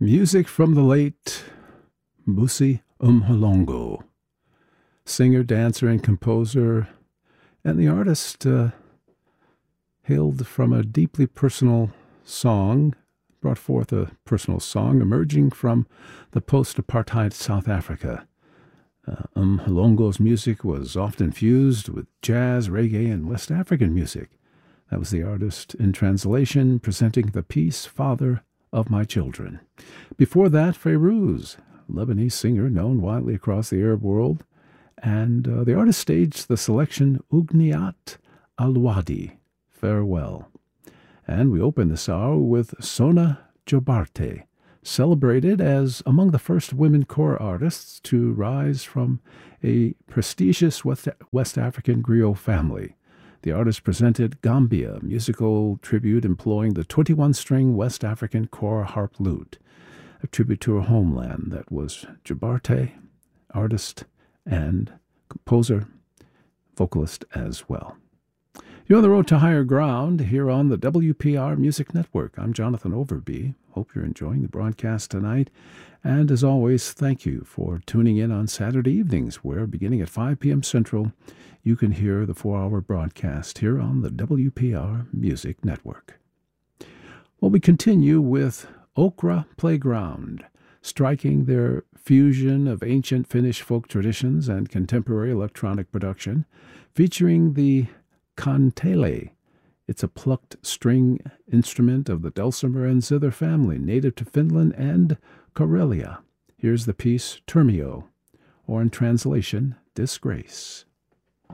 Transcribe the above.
Music from the late Mmusi Mhlongo, singer, dancer, and composer, and the artist hailed from a deeply personal song, brought forth a personal song emerging from the post-apartheid South Africa. Mhlongo's music was often fused with jazz, reggae, and West African music. That was the artist in translation presenting the piece Father of My Children. Before that, Fairuz, Lebanese singer known widely across the Arab world, and the artist staged the selection Ugniat Al-Wadi, Farewell. And we open this hour with Sona Jobarte, celebrated as among the first women choir artists to rise from a prestigious West African griot family. The artist presented Gambia, musical tribute employing the 21-string West African choir harp lute, a tribute to her homeland. That was Jobarte, artist and composer, vocalist as well. You're on the road to higher ground here on the WPR Music Network. I'm Jonathan Overby. Hope you're enjoying the broadcast tonight. And as always, thank you for tuning in on Saturday evenings, where beginning at 5 p.m. Central, you can hear the 4-hour broadcast here on the WPR Music Network. Well, we continue with Okra Playground, striking their fusion of ancient Finnish folk traditions and contemporary electronic production, featuring the kantele. It's a plucked string instrument of the dulcimer and zither family, native to Finland and Karelia. Here's the piece Termio, or in translation, Disgrace.